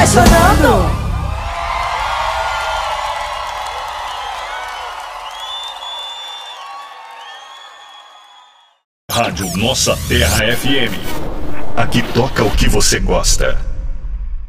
apaixonando. Rádio Nossa Terra FM. Aqui toca o que você gosta.